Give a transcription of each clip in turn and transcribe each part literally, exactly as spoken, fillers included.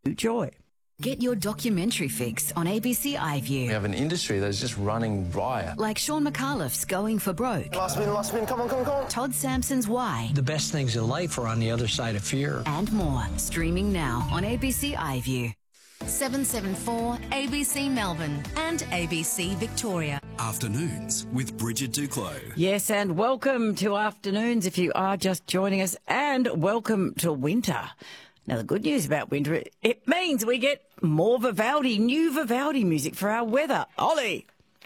joy. Get your documentary fix on A B C iView. We have an industry that's just running riot. Like Sean McAuliffe's Going for Broke. Last spin, last spin, come on, come on, come on. Todd Sampson's Why. The best things in life are on the other side of fear. And more. Streaming now on A B C iView. seven seven four A B C Melbourne and A B C Victoria. Afternoons with Bridget Duclos. Yes, and welcome to Afternoons if you are just joining us, and welcome to winter. Now, the good news about winter, it means we get more Vivaldi, new Vivaldi music for our weather. Ollie!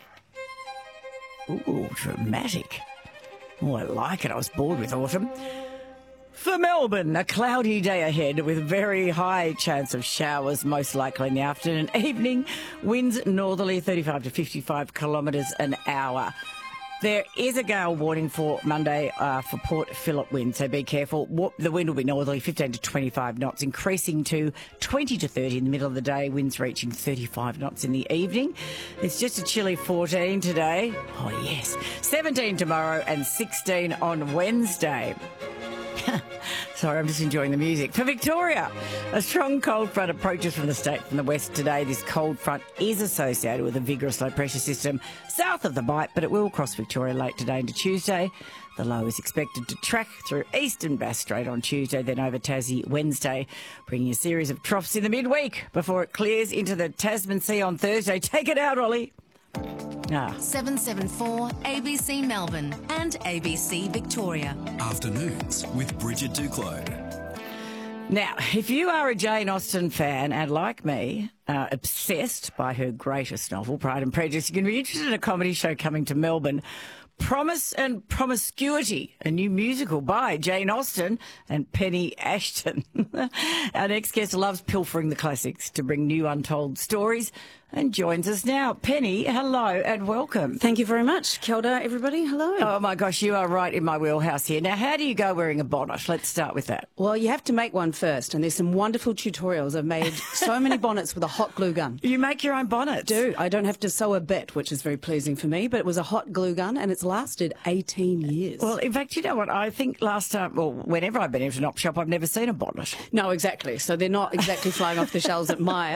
Ooh, dramatic. Oh, I like it. I was bored with autumn. For Melbourne, a cloudy day ahead with very high chance of showers, most likely in the afternoon and evening. Winds northerly thirty-five to fifty-five kilometres an hour. There is a gale warning for Monday uh, for Port Phillip wind, so be careful. The wind will be northerly fifteen to twenty-five knots, increasing to twenty to thirty in the middle of the day, winds reaching thirty-five knots in the evening. It's just a chilly fourteen today. Oh, yes. seventeen tomorrow and sixteen on Wednesday. Sorry, I'm just enjoying the music. For Victoria, a strong cold front approaches from the state from the west today. This cold front is associated with a vigorous low-pressure system south of the Bight, but it will cross Victoria late today into Tuesday. The low is expected to track through eastern Bass Strait on Tuesday, then over Tassie Wednesday, bringing a series of troughs in the midweek before it clears into the Tasman Sea on Thursday. Take it out, Ollie. Ah. seven seven four A B C Melbourne and A B C Victoria. Afternoons with Bridget Duclos. Now, if you are a Jane Austen fan and, like me, uh, obsessed by her greatest novel, Pride and Prejudice, you're going to be interested in a comedy show coming to Melbourne, Promise and Promiscuity, a new musical by Jane Austen and Penny Ashton. Our next guest loves pilfering the classics to bring new untold stories and joins us now. Penny, hello and welcome. Thank you very much. Kia ora, everybody. Hello. Oh, my gosh, you are right in my wheelhouse here. Now, how do you go wearing a bonnet? Let's start with that. Well, you have to make one first, and there's some wonderful tutorials. I've made so many bonnets with a hot glue gun. You make your own bonnets? I do. I don't have to sew a bit, which is very pleasing for me, but it was a hot glue gun, and it's lasted eighteen years. Well, in fact, you know what? I think last time, well, whenever I've been into an op shop, I've never seen a bonnet. No, exactly. So they're not exactly flying off the shelves at Myer.